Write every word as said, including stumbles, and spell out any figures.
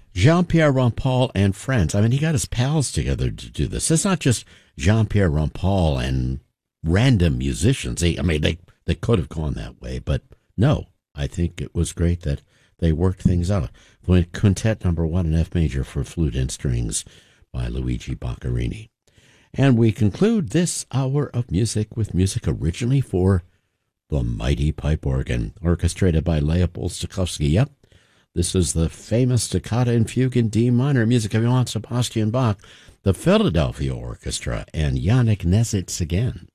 Jean-Pierre Rampal and friends. I mean, he got his pals together to do this. It's not just Jean-Pierre Rampal and random musicians. They, I mean, they, they could have gone that way, but no. I think it was great that they worked things out. Quintet number one in F major for flute and strings by Luigi Boccherini. And we conclude this hour of music with music originally for the mighty pipe organ, orchestrated by Leopold Stokowski. Yep, this is the famous Toccata and Fugue in D minor, music of Johann Sebastian Bach, the Philadelphia Orchestra, and Yannick Nesitz again.